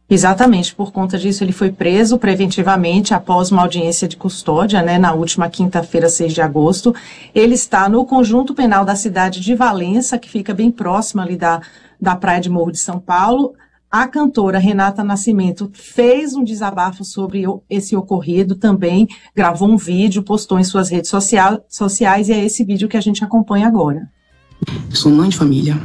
Exatamente, por conta disso ele foi preso preventivamente após uma audiência de custódia, na última quinta-feira, 6 de agosto. Ele está no conjunto penal da cidade de Valença, que fica bem próxima ali da praia de Morro de São Paulo. A cantora Renata Nascimento fez um desabafo sobre esse ocorrido, também gravou um vídeo, postou em suas redes sociais, e é esse vídeo que a gente acompanha agora. Eu sou mãe de família.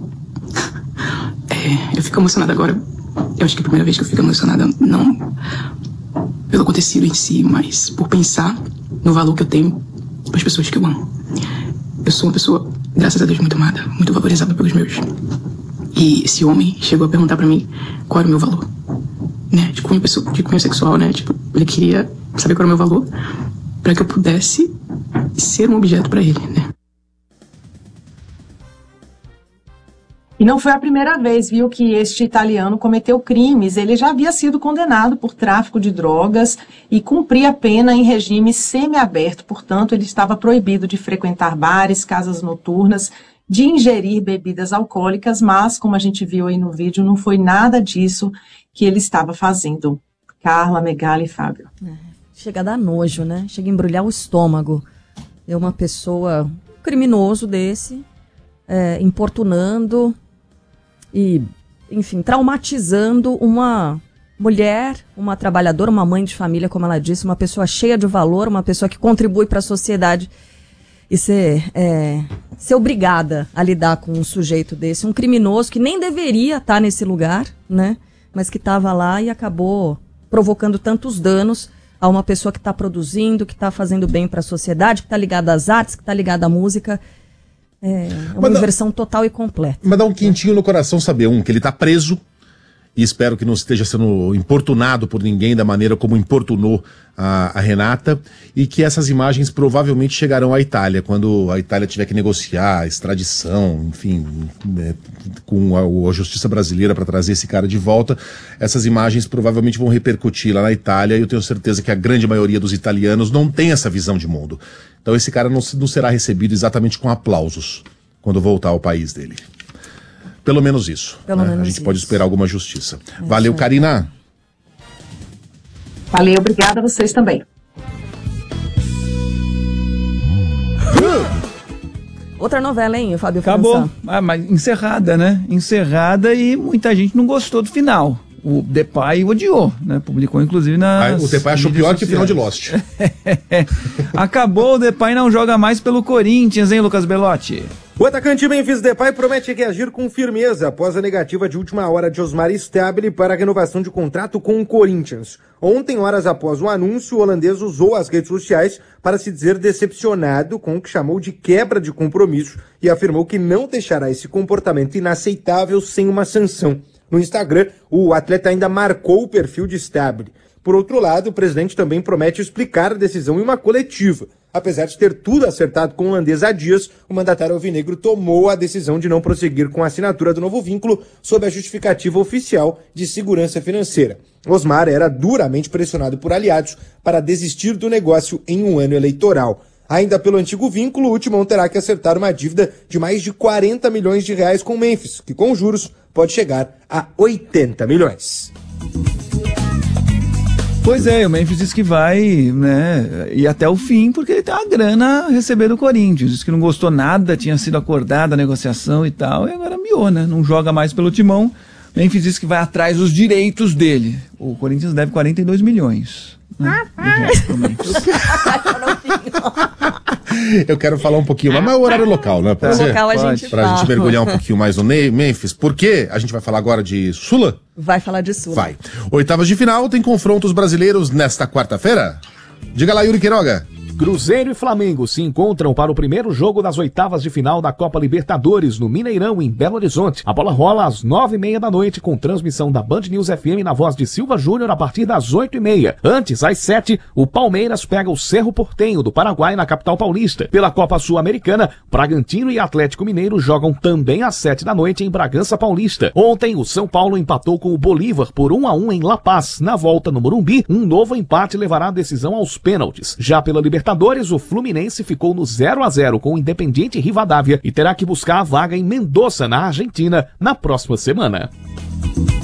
Eu fico emocionada agora. Eu acho que é a primeira vez que eu fico emocionada, não pelo acontecido em si, mas por pensar no valor que eu tenho para as pessoas que eu amo. Eu sou uma pessoa, graças a Deus, muito amada, muito valorizada pelos meus. E esse homem chegou a perguntar pra mim qual era o meu valor, de cunho sexual, ele queria saber qual era o meu valor para que eu pudesse ser um objeto pra ele, E não foi a primeira vez, viu, que este italiano cometeu crimes. Ele já havia sido condenado por tráfico de drogas e cumpria a pena em regime semiaberto. Portanto, ele estava proibido de frequentar bares, casas noturnas, de ingerir bebidas alcoólicas, mas, como a gente viu aí no vídeo, não foi nada disso que ele estava fazendo. Carla, Megali e Fábio. Chega a dar nojo, Chega a embrulhar o estômago. É uma pessoa, um criminoso desse, importunando e, enfim, traumatizando uma mulher, uma trabalhadora, uma mãe de família, como ela disse, uma pessoa cheia de valor, uma pessoa que contribui para a sociedade, e ser obrigada a lidar com um sujeito desse, um criminoso que nem deveria estar nesse lugar, mas que estava lá e acabou provocando tantos danos a uma pessoa que está produzindo, que está fazendo bem para a sociedade, que está ligada às artes, que está ligada à música. É uma inversão total e completa. Mas dá um quentinho no coração saber, que ele está preso, e espero que não esteja sendo importunado por ninguém da maneira como importunou a Renata, e que essas imagens provavelmente chegarão à Itália, quando a Itália tiver que negociar a extradição, enfim, com a justiça brasileira para trazer esse cara de volta. Essas imagens provavelmente vão repercutir lá na Itália, e eu tenho certeza que a grande maioria dos italianos não tem essa visão de mundo. Então esse cara não será recebido exatamente com aplausos quando voltar ao país dele. Pelo menos isso. A gente pode esperar alguma justiça. Valeu, Karina. Valeu, obrigada a vocês também. Outra novela, hein, Fábio? Acabou. Mas encerrada, Encerrada, e muita gente não gostou do final. O Depay odiou, Publicou, inclusive, nas... O Depay achou pior que o final de Lost. Acabou, o Depay não joga mais pelo Corinthians, hein, Lucas Belotti? O atacante Memphis Depay promete reagir com firmeza após a negativa de última hora de Osmar Stabile para a renovação de contrato com o Corinthians. Ontem, horas após o anúncio, o holandês usou as redes sociais para se dizer decepcionado com o que chamou de quebra de compromisso e afirmou que não deixará esse comportamento inaceitável sem uma sanção. No Instagram, o atleta ainda marcou o perfil de Stabile. Por outro lado, o presidente também promete explicar a decisão em uma coletiva. Apesar de ter tudo acertado com o holandês há dias, o mandatário alvinegro tomou a decisão de não prosseguir com a assinatura do novo vínculo sob a justificativa oficial de segurança financeira. Osmar era duramente pressionado por aliados para desistir do negócio em um ano eleitoral. Ainda pelo antigo vínculo, o Timão terá que acertar uma dívida de mais de 40 milhões de reais com o Memphis, que com juros pode chegar a 80 milhões. Pois é, o Memphis diz que vai, ir até o fim, porque ele tem uma grana a receber do Corinthians. Diz que não gostou nada, tinha sido acordada a negociação e tal, e agora miou, Não joga mais pelo Timão. Memphis diz que vai atrás dos direitos dele. O Corinthians deve 42 milhões. Eu quero falar um pouquinho, mas é o horário local, Pode ser? Local a gente pra gente mergulhar um pouquinho mais no Memphis. Por quê? A gente vai falar agora de Sula? Vai falar de Sula. Vai. Oitavas de final, tem confrontos brasileiros nesta quarta-feira? Diga lá, Yuri Queiroga. Cruzeiro e Flamengo se encontram para o primeiro jogo das oitavas de final da Copa Libertadores no Mineirão, em Belo Horizonte. A bola rola às 9h30 da noite, com transmissão da Band News FM na voz de Silva Júnior a partir das 8h30. Antes, às 7h, o Palmeiras pega o Cerro Porteño do Paraguai na capital paulista. Pela Copa Sul-Americana, Bragantino e Atlético Mineiro jogam também às 7 da noite em Bragança Paulista. Ontem, o São Paulo empatou com o Bolívar por 1-1 em La Paz. Na volta no Morumbi, um novo empate levará a decisão aos pênaltis. Já pela Libertadores, o Fluminense ficou no 0-0 com o Independiente Rivadavia e terá que buscar a vaga em Mendoza, na Argentina, na próxima semana.